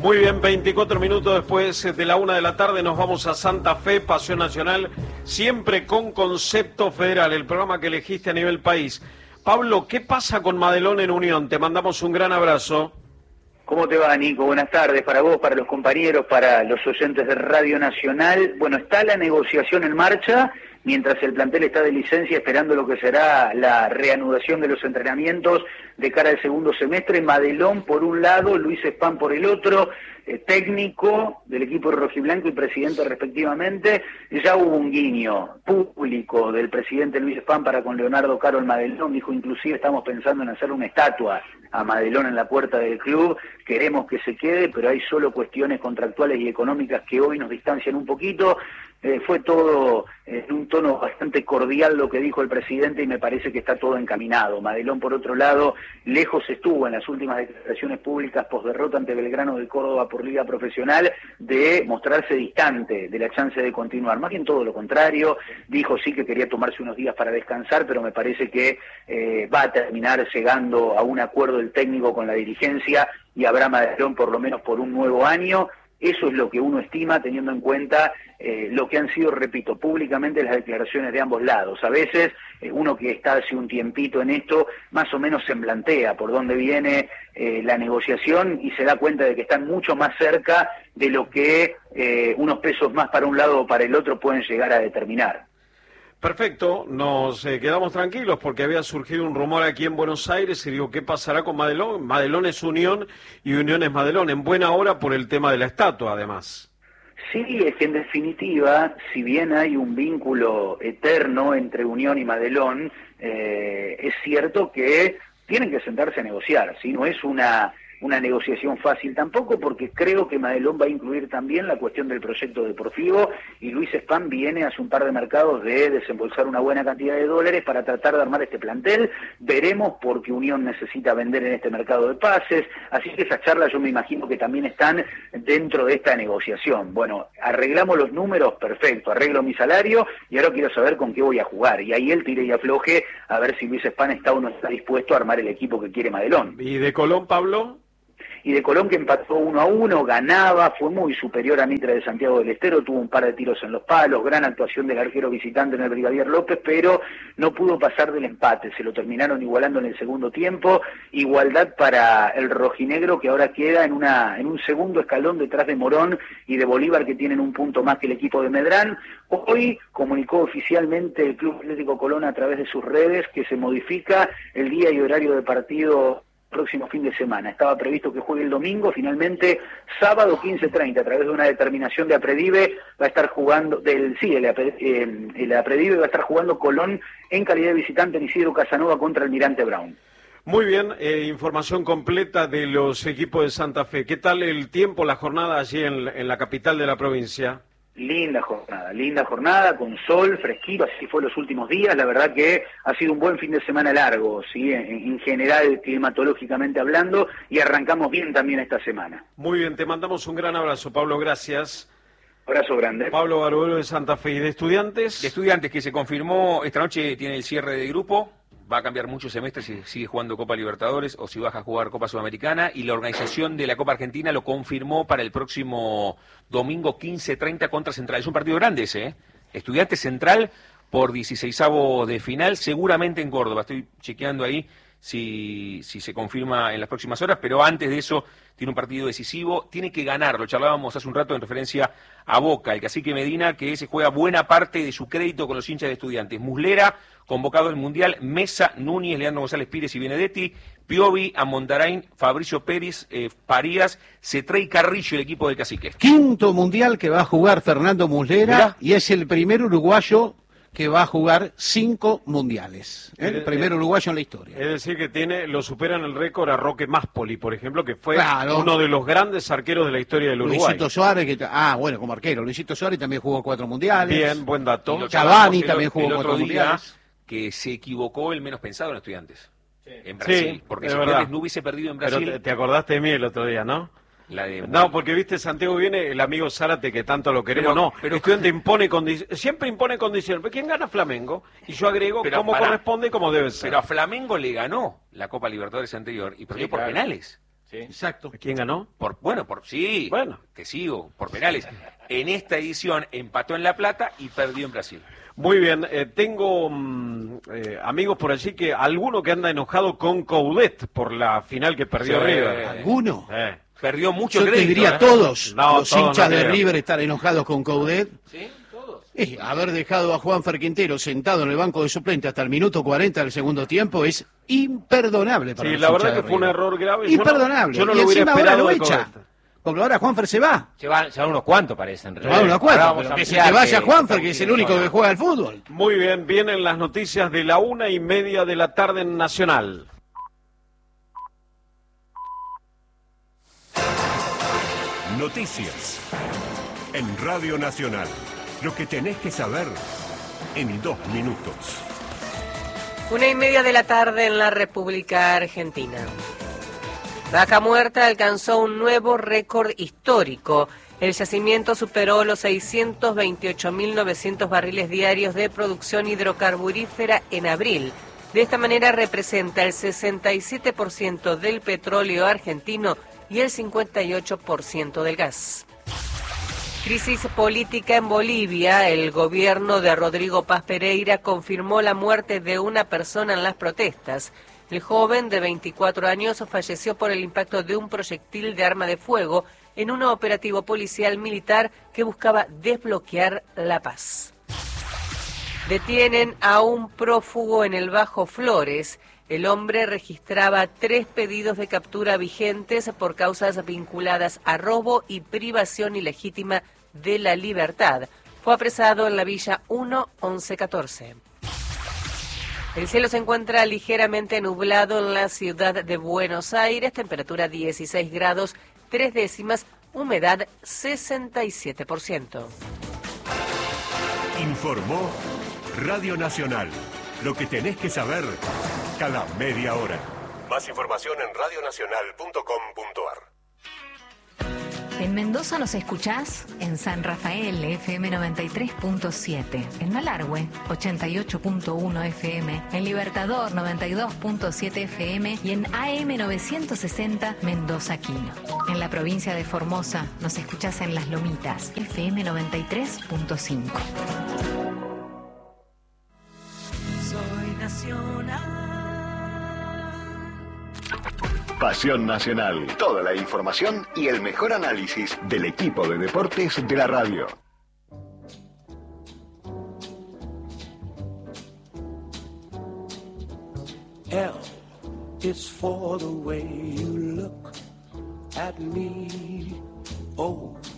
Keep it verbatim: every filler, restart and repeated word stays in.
Muy bien, veinticuatro minutos después de la una de la tarde nos vamos a Santa Fe, Paseo Nacional, siempre con concepto federal, el programa que elegiste a nivel país. Pablo, ¿qué pasa con Madelón en Unión? Te mandamos un gran abrazo. ¿Cómo te va, Nico? Buenas tardes para vos, para los compañeros, para los oyentes de Radio Nacional. Bueno, está la negociación en marcha, mientras el plantel está de licencia esperando lo que será la reanudación de los entrenamientos de cara al segundo semestre. Madelón por un lado, Luis Spam por el otro, eh, técnico del equipo rojiblanco y presidente respectivamente. Ya hubo un guiño público del presidente Luis Spam para con Leonardo Carol Madelón. Dijo, inclusive estamos pensando en hacer una estatua a Madelón en la puerta del club, queremos que se quede, pero hay solo cuestiones contractuales y económicas que hoy nos distancian un poquito. Eh, fue todo en un tono bastante cordial lo que dijo el presidente y me parece que está todo encaminado. Madelón, por otro lado, lejos estuvo en las últimas declaraciones públicas post-derrota ante Belgrano de Córdoba por Liga Profesional de mostrarse distante de la chance de continuar. Más bien todo lo contrario, dijo sí que quería tomarse unos días para descansar, pero me parece que eh, va a terminar llegando a un acuerdo el técnico con la dirigencia y habrá Madelón por lo menos por un nuevo año. Eso es lo que uno estima teniendo en cuenta eh, lo que han sido, repito, públicamente las declaraciones de ambos lados. A veces eh, uno que está hace un tiempito en esto, más o menos se plantea por dónde viene eh, la negociación y se da cuenta de que están mucho más cerca de lo que eh, unos pesos más para un lado o para el otro pueden llegar a determinar. Perfecto, nos eh, quedamos tranquilos porque había surgido un rumor aquí en Buenos Aires y digo, ¿qué pasará con Madelón? Madelón es Unión y Unión es Madelón, en buena hora por el tema de la estatua además. Sí, es que en definitiva, si bien hay un vínculo eterno entre Unión y Madelón, eh, es cierto que tienen que sentarse a negociar, ¿sí? No es una... una negociación fácil tampoco, porque creo que Madelón va a incluir también la cuestión del proyecto deportivo y Luis Spam viene hace un par de mercados de desembolsar una buena cantidad de dólares para tratar de armar este plantel. Veremos porque Unión necesita vender en este mercado de pases, así que esas charlas yo me imagino que también están dentro de esta negociación. Bueno, arreglamos los números, perfecto, arreglo mi salario y ahora quiero saber con qué voy a jugar, y ahí él tire y afloje a ver si Luis Spam está o no está dispuesto a armar el equipo que quiere Madelón. ¿Y de Colón, Pablo? Y de Colón, que empató uno a uno, ganaba, fue muy superior a Mitra de Santiago del Estero, tuvo un par de tiros en los palos, gran actuación del arquero visitante en el Brigadier López, pero no pudo pasar del empate, se lo terminaron igualando en el segundo tiempo. Igualdad para el rojinegro, que ahora queda en una en un segundo escalón detrás de Morón y de Bolívar, que tienen un punto más que el equipo de Medrán. Hoy comunicó oficialmente el Club Atlético Colón a través de sus redes que se modifica el día y horario de partido próximo fin de semana. Estaba previsto que juegue el domingo, finalmente sábado quince treinta, a través de una determinación de Apredive, va a estar jugando, del sí, el, eh, el Apredive va a estar jugando Colón en calidad de visitante en Isidro Casanova contra Almirante Brown. Muy bien, eh, información completa de los equipos de Santa Fe. ¿Qué tal el tiempo, la jornada allí en, en la capital de la provincia? Linda jornada, linda jornada, con sol, fresquito, así fue los últimos días. La verdad que ha sido un buen fin de semana largo, ¿sí? En, en general, climatológicamente hablando, y arrancamos bien también esta semana. Muy bien, te mandamos un gran abrazo, Pablo, gracias. Abrazo grande. Pablo Barbero de Santa Fe. ¿Y de Estudiantes? De Estudiantes, que se confirmó, esta noche tiene el cierre de grupo. Va a cambiar mucho semestre si sigue jugando Copa Libertadores o si baja a jugar Copa Sudamericana, y la organización de la Copa Argentina lo confirmó para el próximo domingo quince treinta contra Central. Es un partido grande ese, ¿eh? Estudiantes Central por dieciseisavo de final, seguramente en Córdoba. Estoy chequeando ahí si, si se confirma en las próximas horas, pero antes de eso tiene un partido decisivo, tiene que ganar. Lo charlábamos hace un rato en referencia a Boca, el cacique Medina, que se juega buena parte de su crédito con los hinchas de Estudiantes. Muslera, convocado al Mundial, Mesa, Núñez, Leandro González Pires y Benedetti, Piovi, Amondarain, Fabricio Pérez, eh, Parías, Cetré y Carrillo, el equipo del cacique. Quinto Mundial que va a jugar Fernando Muslera. Mirá. Y es el primer uruguayo que va a jugar cinco mundiales. ¿eh? El primer uruguayo en la historia. Es decir, que tiene lo supera en el récord a Roque Máspoli, por ejemplo, que fue claro. uno de los grandes arqueros de la historia del Uruguay. Luisito Suárez, que ah, bueno, como arquero. Luisito Suárez también jugó cuatro mundiales. Bien, buen dato. Cavani también jugó el cuatro día, mundiales. Que se equivocó el menos pensado en Estudiantes. Sí. En Brasil. Sí, porque si Estudiantes no hubiese perdido en Brasil. Pero te, te acordaste de mí el otro día, ¿no? La de... No, porque viste, Santiago viene el amigo Zárate, que tanto lo queremos. Pero, no, pero... Estudiante impone condiciones, siempre impone condiciones. ¿Pero quién gana? Flamengo. Y yo agrego pero cómo para... corresponde y cómo debe ser. Pero a Flamengo le ganó la Copa Libertadores anterior y perdió sí, por claro. penales. Sí. Exacto. ¿Quién ganó? Por, bueno, por sí, Bueno. te sigo, por penales. En esta edición empató en La Plata y perdió en Brasil. Muy bien, eh, tengo mm, eh, amigos por allí que alguno que anda enojado con Coudet por la final que perdió Sí. River. ¿Alguno? Eh. Perdió mucho Yo te crédito, diría ¿eh? todos No, los todos hinchas no de creo. River están enojados con Coudet. ¿Sí? Todos. Eh, haber dejado a Juanfer Quintero sentado en el banco de suplente hasta el minuto cuarenta del segundo tiempo es imperdonable para Sí, los la hinchas verdad de que fue un River. error grave. Yo no- Imperdonable. Yo no, y lo hubiera encima ahora esperado lo de echa. Coudet. Porque ahora Juanfer se va. Se van, se van unos cuantos, parecen. Se van unos cuantos, Ahora vamos pero a que se ampliar te vaya que- Juanfer, que es el único que juega al fútbol. Muy bien, vienen las noticias de la una y media de la tarde en Nacional. Noticias en Radio Nacional. Lo que tenés que saber en dos minutos. Una y media de la tarde en la República Argentina. Vaca Muerta alcanzó un nuevo récord histórico. El yacimiento superó los seiscientos veintiocho mil novecientos barriles diarios de producción hidrocarburífera en abril. De esta manera representa el sesenta y siete por ciento del petróleo argentino y el cincuenta y ocho por ciento del gas. Crisis política en Bolivia. El gobierno de Rodrigo Paz Pereira confirmó la muerte de una persona en las protestas. El joven de veinticuatro años falleció por el impacto de un proyectil de arma de fuego en un operativo policial militar que buscaba desbloquear la paz. Detienen a un prófugo en el Bajo Flores. El hombre registraba tres pedidos de captura vigentes por causas vinculadas a robo y privación ilegítima de la libertad. Fue apresado en la villa uno once catorce. El cielo se encuentra ligeramente nublado en la ciudad de Buenos Aires, temperatura dieciséis grados, tres décimas, humedad sesenta y siete por ciento. Informó Radio Nacional. Lo que tenés que saber cada media hora. Más información en radionacional punto com punto ar. En Mendoza nos escuchás en San Rafael, F M noventa y tres punto siete, en Malargüe, ochenta y ocho punto uno F M, en Libertador, noventa y dos punto siete F M y en A M novecientos sesenta Mendoza Quino. En la provincia de Formosa nos escuchás en Las Lomitas, F M noventa y tres punto cinco. Soy nacional. Pasión Nacional. Toda la información y el mejor análisis del equipo de deportes de la radio. L is for the way you look at me. O